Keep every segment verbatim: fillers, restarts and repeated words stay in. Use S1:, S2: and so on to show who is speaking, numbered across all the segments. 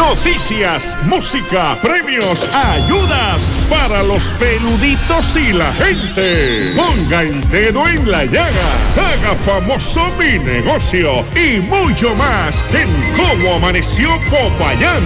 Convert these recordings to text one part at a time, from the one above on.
S1: noticias, música, premios, ayudas para los peluditos y la gente. Ponga el dedo en la llaga, haga famoso mi negocio y mucho más en Cómo Amaneció Popayán.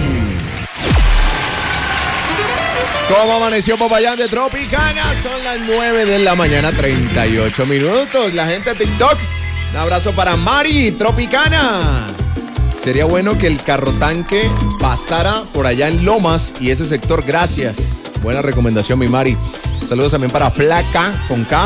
S2: ¿Cómo amaneció Popayán de Tropicana? Son las nueve de la mañana, treinta y ocho minutos. La gente de TikTok, un abrazo para Mari, Tropicana. Sería bueno que el carro tanque pasara por allá en Lomas y ese sector, gracias. Buena recomendación, mi Mari. Saludos también para Flaca, con K.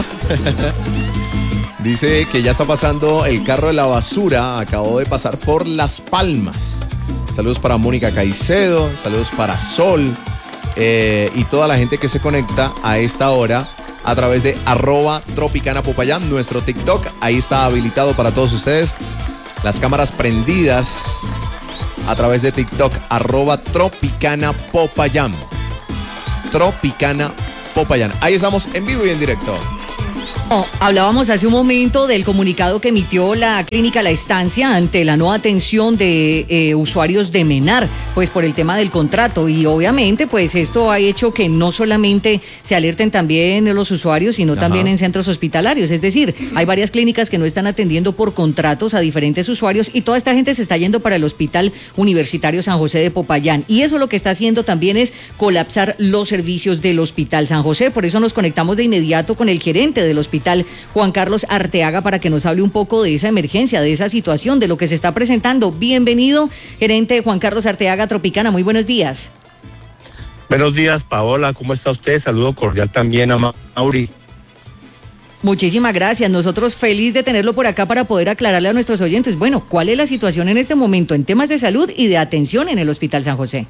S2: Dice que ya está pasando el carro de la basura, acabó de pasar por Las Palmas. Saludos para Mónica Caicedo, saludos para Sol. Eh, y toda la gente que se conecta a esta hora a través de arroba Tropicana Popayán, nuestro TikTok, ahí está habilitado para todos ustedes, las cámaras prendidas a través de TikTok, arroba Tropicana Popayán, Tropicana Popayán, ahí estamos en vivo y en directo.
S3: Oh, hablábamos hace un momento del comunicado que emitió la clínica La Estancia ante la no atención de eh, usuarios de Menar, pues por el tema del contrato, y obviamente pues esto ha hecho que no solamente se alerten también los usuarios, sino Ajá. también en centros hospitalarios, es decir, hay varias clínicas que no están atendiendo por contratos a diferentes usuarios y toda esta gente se está yendo para el Hospital Universitario San José de Popayán, y eso lo que está haciendo también es colapsar los servicios del Hospital San José. Por eso nos conectamos de inmediato con el gerente del hospital, Juan Carlos Arteaga, para que nos hable un poco de esa emergencia, de esa situación, de lo que se está presentando. Bienvenido, gerente Juan Carlos Arteaga, Tropicana, muy buenos días.
S4: Buenos días, Paola, ¿cómo está usted? Saludo cordial también a Mauri.
S3: Muchísimas gracias, nosotros feliz de tenerlo por acá para poder aclararle a nuestros oyentes, bueno, ¿cuál es la situación en este momento en temas de salud y de atención en el Hospital San José?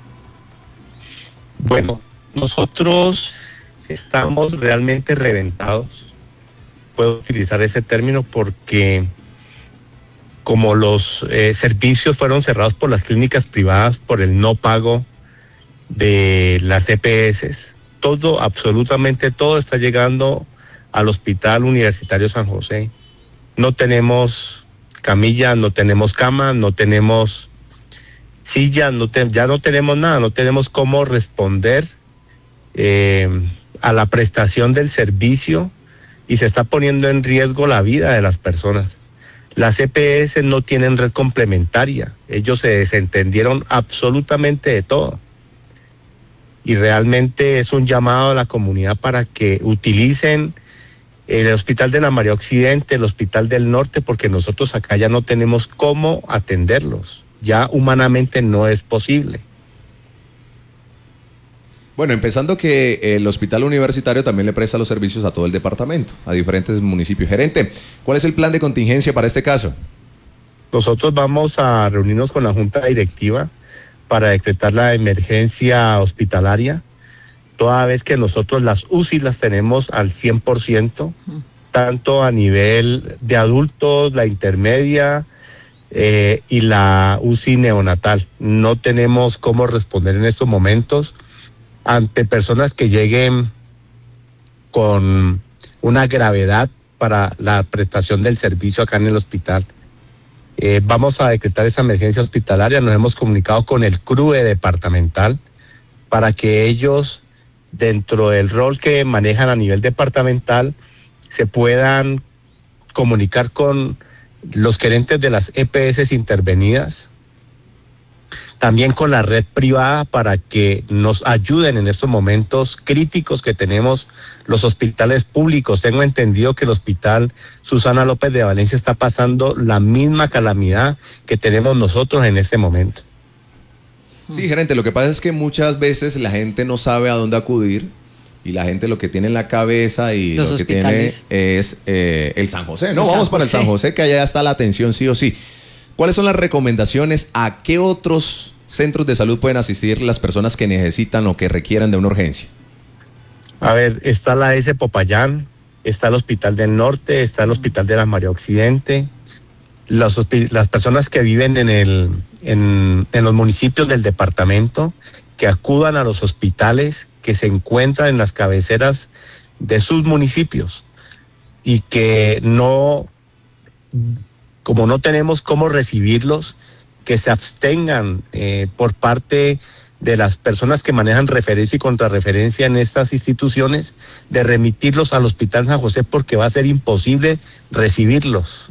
S4: Bueno, nosotros estamos realmente reventados. Puedo utilizar ese término porque como los eh, servicios fueron cerrados por las clínicas privadas por el no pago de las E P S, todo, absolutamente todo está llegando al Hospital Universitario San José. No tenemos camilla, no tenemos cama, no tenemos silla, no te, ya no tenemos nada, no tenemos cómo responder eh, a la prestación del servicio, y se está poniendo en riesgo la vida de las personas. Las E P S no tienen red complementaria, ellos se desentendieron absolutamente de todo. Y realmente es un llamado a la comunidad para que utilicen el Hospital de la María Occidente, el Hospital del Norte, porque nosotros acá ya no tenemos cómo atenderlos, ya humanamente no es posible.
S2: Bueno, empezando que el Hospital Universitario también le presta los servicios a todo el departamento, a diferentes municipios. Gerente, ¿cuál es el plan de contingencia para este caso?
S4: Nosotros vamos a reunirnos con la Junta Directiva para decretar la emergencia hospitalaria, toda vez que nosotros las U C I las tenemos al cien por ciento, tanto a nivel de adultos, la intermedia eh, y la U C I neonatal. No tenemos cómo responder en estos momentos ante personas que lleguen con una gravedad para la prestación del servicio acá en el hospital. Eh, vamos a decretar esa emergencia hospitalaria, nos hemos comunicado con el C R U E departamental para que ellos, dentro del rol que manejan a nivel departamental, se puedan comunicar con los gerentes de las E P S intervenidas, también con la red privada, para que nos ayuden en estos momentos críticos que tenemos los hospitales públicos. Tengo entendido que el Hospital Susana López de Valencia está pasando la misma calamidad que tenemos nosotros en este momento.
S2: Sí, gerente, lo que pasa es que muchas veces la gente no sabe a dónde acudir y la gente lo que tiene en la cabeza y
S3: los
S2: lo
S3: hospitales.
S2: que tiene es eh, el San José. No,
S3: el
S2: vamos
S3: San
S2: para
S3: José.
S2: el San José, que allá está la atención sí o sí. ¿Cuáles son las recomendaciones? ¿A qué otros centros de salud pueden asistir las personas que necesitan o que requieran de una urgencia?
S4: A ver, está la S Popayán, está el Hospital del Norte, está el Hospital de la María Occidente. Las, las personas que viven en, el, en, en los municipios del departamento, que acudan a los hospitales que se encuentran en las cabeceras de sus municipios, y que no, como no tenemos cómo recibirlos, que se abstengan eh, por parte de las personas que manejan referencia y contrarreferencia en estas instituciones de remitirlos al Hospital San José, porque va a ser imposible recibirlos.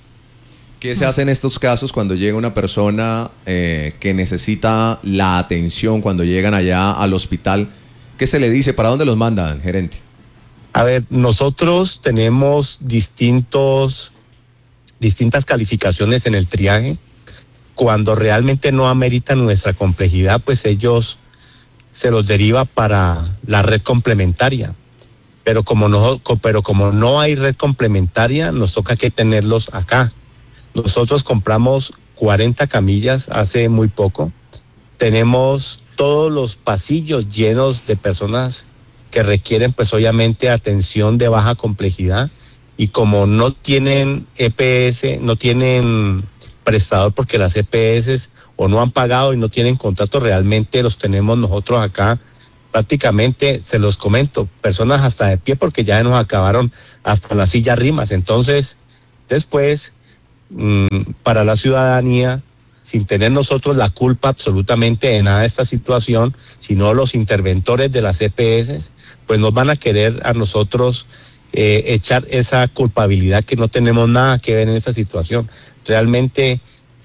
S2: ¿Qué se hace en estos casos cuando llega una persona eh, que necesita la atención, cuando llegan allá al hospital? ¿Qué se le dice? ¿Para dónde los mandan, gerente?
S4: A ver, nosotros tenemos distintos, distintas calificaciones en el triaje. Cuando realmente no ameritan nuestra complejidad, pues ellos se los deriva para la red complementaria. Pero como no, pero como no hay red complementaria, nos toca que tenerlos acá. Nosotros compramos cuarenta camillas hace muy poco. Tenemos todos los pasillos llenos de personas que requieren, pues obviamente, atención de baja complejidad. Y como no tienen E P S, no tienen prestador, porque las E P S o no han pagado y no tienen contrato, realmente los tenemos nosotros acá. Prácticamente, se los comento, personas hasta de pie, porque ya nos acabaron hasta las sillas rimas. Entonces, después, mmm, para la ciudadanía, sin tener nosotros la culpa absolutamente de nada de esta situación, sino los interventores de las E P S, pues nos van a querer a nosotros eh, echar esa culpabilidad, que no tenemos nada que ver en esta situación. Realmente,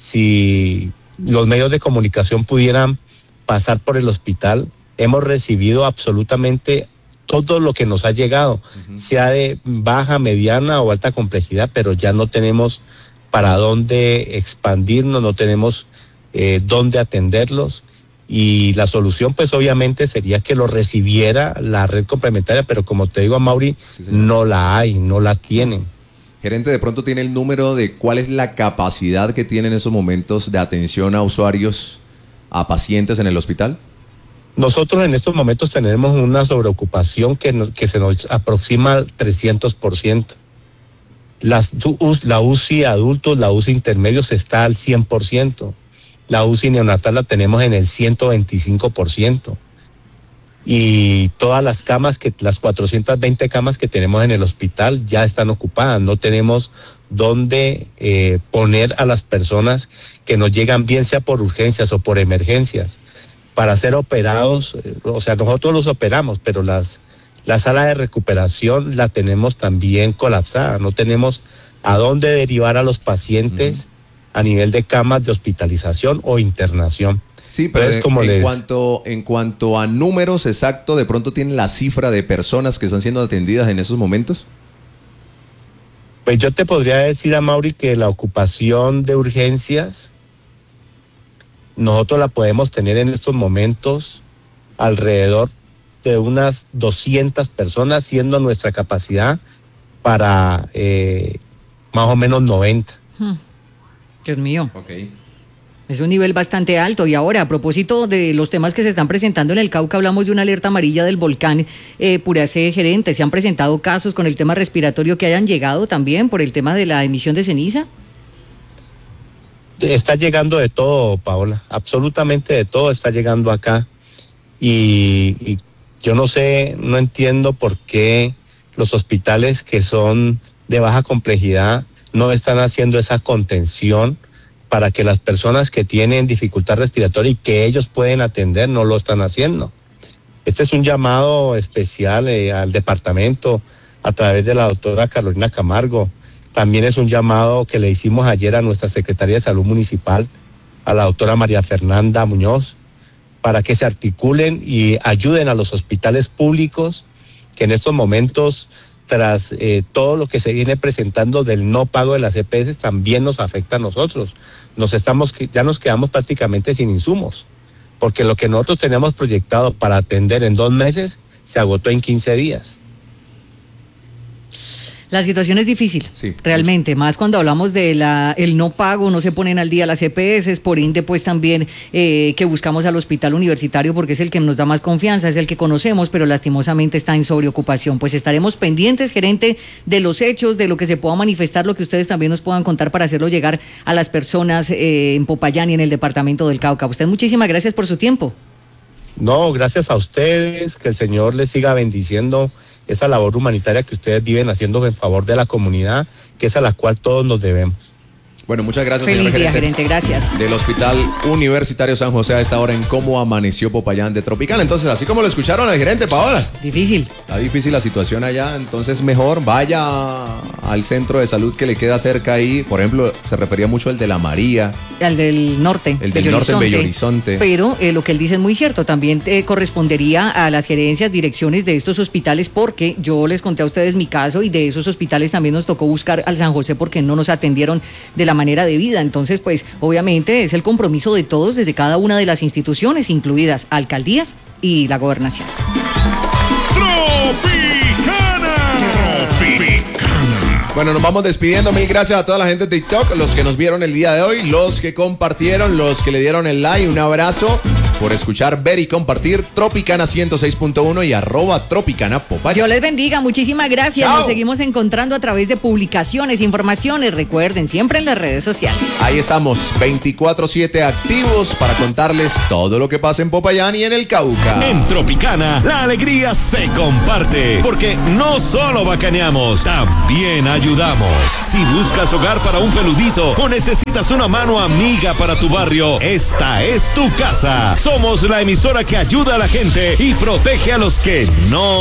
S4: si los medios de comunicación pudieran pasar por el hospital, hemos recibido absolutamente todo lo que nos ha llegado, uh-huh. sea de baja, mediana o alta complejidad, pero ya no tenemos para dónde expandirnos, no tenemos eh, dónde atenderlos, y la solución pues obviamente sería que lo recibiera la red complementaria, pero como te digo, Mauri, sí, no la hay, no la tienen.
S2: Gerente, ¿de pronto tiene el número de cuál es la capacidad que tiene en esos momentos de atención a usuarios, a pacientes en el hospital?
S4: Nosotros en estos momentos tenemos una sobreocupación que, nos, que se nos aproxima al trescientos por ciento. Las, la U C I adultos, la U C I intermedios está al cien por ciento. La U C I neonatal la tenemos en el ciento veinticinco por ciento. Y todas las camas, que las cuatrocientas veinte camas que tenemos en el hospital ya están ocupadas. No tenemos dónde eh, poner a las personas que nos llegan, bien sea por urgencias o por emergencias, para ser operados. O sea, nosotros los operamos, pero las, la sala de recuperación la tenemos también colapsada. No tenemos a dónde derivar a los pacientes uh-huh. a nivel de camas de hospitalización o internación.
S2: Sí, pero
S4: Entonces,
S2: en,
S4: como
S2: en,
S4: les...
S2: cuanto, en cuanto a números exactos, ¿de pronto tienen la cifra de personas que están siendo atendidas en esos momentos?
S4: Pues yo te podría decir, a Mauri, que la ocupación de urgencias nosotros la podemos tener en estos momentos alrededor de unas doscientas personas, siendo nuestra capacidad para eh, más o menos noventa.
S3: Hmm. Dios mío.
S2: Okay.
S3: Es un nivel bastante alto. Y ahora, a propósito de los temas que se están presentando en el Cauca, hablamos de una alerta amarilla del volcán eh, Puracé, gerente. ¿Se han presentado casos con el tema respiratorio que hayan llegado también por el tema de la emisión de ceniza?
S4: Está llegando de todo, Paola, absolutamente de todo está llegando acá. Y, y yo no sé, no entiendo por qué los hospitales que son de baja complejidad no están haciendo esa contención para que las personas que tienen dificultad respiratoria y que ellos pueden atender no lo están haciendo. Este es un llamado especial eh, al departamento a través de la doctora Carolina Camargo. También es un llamado que le hicimos ayer a nuestra Secretaría de Salud Municipal, a la doctora María Fernanda Muñoz, para que se articulen y ayuden a los hospitales públicos que en estos momentos, tras eh, todo lo que se viene presentando del no pago de las E P S, también nos afecta a nosotros. Nos estamos, ya nos quedamos prácticamente sin insumos, porque lo que nosotros teníamos proyectado para atender en dos meses se agotó en quince días.
S3: La situación es difícil,
S2: sí,
S3: realmente, más cuando hablamos de la el no pago, no se ponen al día las E P S, por ende pues también eh, que buscamos al hospital universitario porque es el que nos da más confianza, es el que conocemos, pero lastimosamente está en sobreocupación. Pues estaremos pendientes, gerente, de los hechos, de lo que se pueda manifestar, lo que ustedes también nos puedan contar para hacerlo llegar a las personas eh, en Popayán y en el departamento del Cauca. Usted, muchísimas gracias por su tiempo.
S4: No, gracias a ustedes, que el Señor les siga bendiciendo esa labor humanitaria que ustedes viven haciendo en favor de la comunidad, que es a la cual todos nos debemos.
S2: Bueno, muchas gracias,
S3: Feliz
S2: señora
S3: día,
S2: gerente.
S3: gerente, gracias.
S2: Del Hospital Universitario San José a esta hora en cómo amaneció Popayán de Tropicana. Entonces, así como lo escucharon al gerente, Paola.
S3: Difícil.
S2: Está difícil la situación allá, entonces mejor vaya al centro de salud que le queda cerca ahí. Por ejemplo, se refería mucho al de la María.
S3: Al del norte.
S2: El del
S3: Bello
S2: norte en
S3: Horizonte.
S2: Bello Horizonte.
S3: Pero eh, lo que él dice es muy cierto. También eh, correspondería a las gerencias, direcciones de estos hospitales, porque yo les conté a ustedes mi caso y de esos hospitales también nos tocó buscar al San José porque no nos atendieron de la manera debida. Entonces, pues, obviamente es el compromiso de todos desde cada una de las instituciones, incluidas alcaldías y la gobernación.
S1: Tropicana. Tropicana.
S2: Bueno, nos vamos despidiendo. Mil gracias a toda la gente de TikTok, los que nos vieron el día de hoy, los que compartieron, los que le dieron el like. Un abrazo por escuchar, ver y compartir Tropicana ciento seis punto uno y arroba Tropicana Popayán.
S3: Dios les bendiga, muchísimas gracias.
S2: Chao.
S3: Nos seguimos encontrando a través de publicaciones, informaciones. Recuerden, siempre en las redes sociales.
S2: Ahí estamos, veinticuatro siete activos para contarles todo lo que pasa en Popayán y en el Cauca.
S5: En Tropicana, la alegría se comparte, porque no solo bacaneamos, también ayudamos. Si buscas hogar para un peludito o necesitas una mano amiga para tu barrio, esta es tu casa. Somos la emisora que ayuda a la gente y protege a los que no